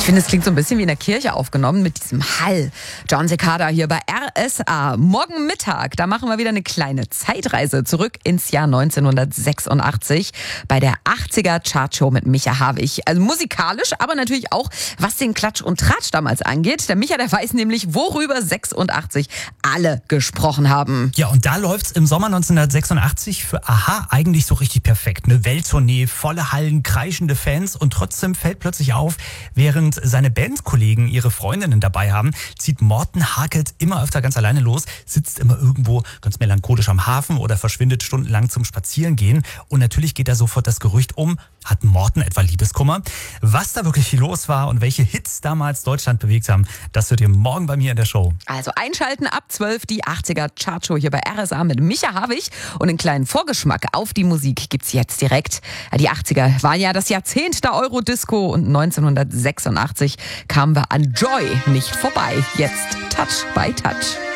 Ich finde, es klingt so ein bisschen wie in der Kirche aufgenommen mit diesem Hall. John Cicada hier bei RSA. Morgen Mittag, da machen wir wieder eine kleine Zeitreise zurück ins Jahr 1986 bei der 80er Chartshow mit Micha Havig. Also musikalisch, aber natürlich auch, was den Klatsch und Tratsch damals angeht. Der Micha, der weiß nämlich, worüber 86 alle gesprochen haben. Ja, und da läuft's im Sommer 1986 für Aha eigentlich so richtig perfekt. Eine Welttournee, volle Hallen, kreischende Fans und trotzdem fällt plötzlich auf, während seine Bandkollegen ihre Freundinnen dabei haben, zieht Morten Harket immer öfter ganz alleine los, sitzt immer irgendwo ganz melancholisch am Hafen oder verschwindet stundenlang zum Spazierengehen. Und natürlich geht da sofort das Gerücht um, hat Morten etwa Liebeskummer? Was da wirklich los war und welche Hits damals Deutschland bewegt haben, das hört ihr morgen bei mir in der Show. Also einschalten ab 12 die 80er Chartshow hier bei RSA mit Micha Havig. Und einen kleinen Vorgeschmack auf die Musik gibt's jetzt direkt. Die 80er waren ja das Jahrzehnt der Eurodisco und 1986 kamen wir an Joy nicht vorbei. Jetzt Touch by Touch.